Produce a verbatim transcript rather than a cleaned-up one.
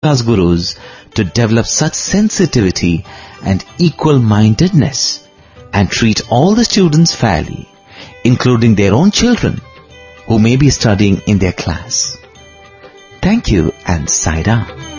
as gurus to develop such sensitivity and equal-mindedness and treat all the students fairly, including their own children who may be studying in their class. Thank you and Sai Ram.